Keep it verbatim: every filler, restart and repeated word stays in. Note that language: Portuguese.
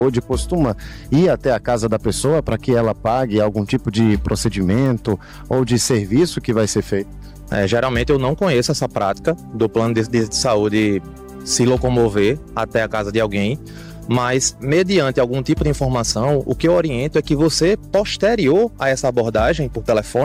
saúde costuma ir até a casa da pessoa para que ela pague algum tipo de procedimento ou de serviço que vai ser feito? É, geralmente eu não conheço essa prática do plano de, de saúde se locomover até a casa de alguém, mas mediante algum tipo de informação, o que eu oriento é que você, posterior a essa abordagem por telefone,